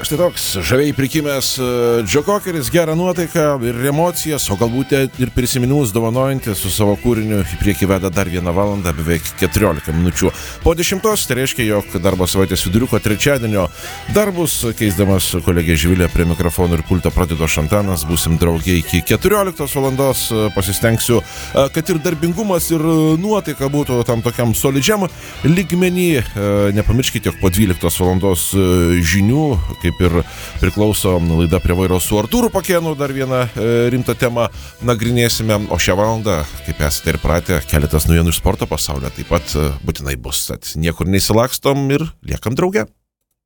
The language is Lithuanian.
Štai toks žaviai prikimęs Joe Cockeris, gerą nuotaiką ir emocijas, o galbūt ir prisiminimus dovanojantis su savo kūriniu į priekį veda dar 1 valandą, beveik 14 minučių. Po 10, tai reiškia, jog darbo savaitės viduriuko trečiadienio darbus, keisdamas kolegė Živilė prie mikrofonų ir pulto pradėdo Šantanas, būsim draugiai iki 14 valandos, pasistengsiu, kad ir darbingumas ir nuotaika būtų tam tokiam solidžiam lygmenį. Nepamirškite, jog po 12 valandos žinių, kaip ir priklauso laida Prie vairo su Artūru Pakėnu, dar vieną rimtą temą nagrinėsime, o šią valandą, kaip esate ir pratę, keletas naujienų iš sporto pasaulio taip pat būtinai bus. Tad niekur neįsilakstom ir liekam drauge.